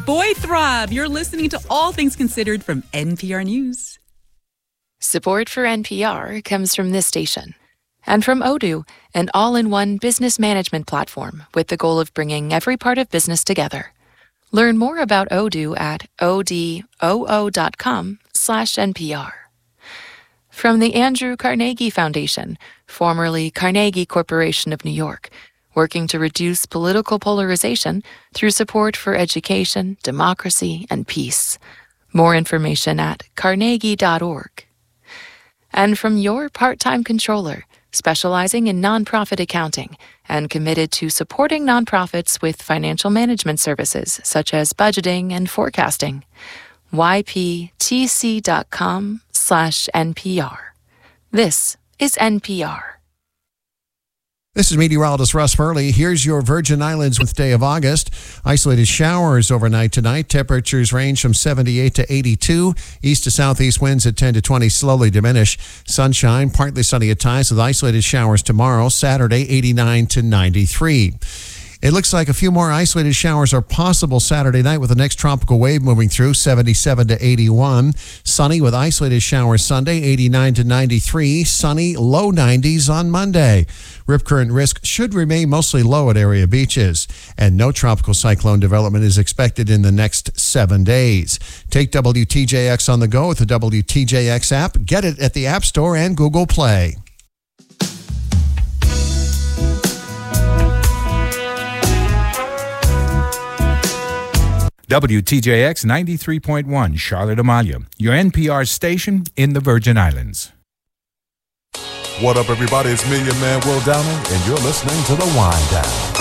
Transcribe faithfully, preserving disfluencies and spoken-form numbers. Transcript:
Boy Throb, you're listening to All Things Considered from N P R News. Support for N P R comes from this station and from Odoo, an all-in-one business management platform with the goal of bringing every part of business together. Learn more about Odoo at odoo.com slash NPR. From the Andrew Carnegie Foundation, formerly Carnegie Corporation of New York, working to reduce political polarization through support for education, democracy, and peace. More information at carnegie dot org. And from your part-time controller, specializing in nonprofit accounting and committed to supporting nonprofits with financial management services such as budgeting and forecasting. y p t c dot com slash N P R. This is N P R. This is meteorologist Russ Furley. Here's your Virgin Islands with day of August. Isolated showers overnight tonight. Temperatures range from seventy-eight to eighty-two. East to southeast winds at ten to twenty slowly diminish. Sunshine, partly sunny at times with isolated showers tomorrow. Saturday, eighty-nine to ninety-three. It looks like a few more isolated showers are possible Saturday night with the next tropical wave moving through, seventy-seven to eighty-one. Sunny with isolated showers Sunday, eighty-nine to ninety-three. Sunny, low nineties on Monday. Rip current risk should remain mostly low at area beaches. And no tropical cyclone development is expected in the next seven days. Take W T J X on the go with the W T J X app. Get it at the App Store and Google Play. W T J X ninety-three point one, Charlotte Amalia, your N P R station in the Virgin Islands. What up, everybody? It's me, your man, Will Downing, and you're listening to The Wind Down.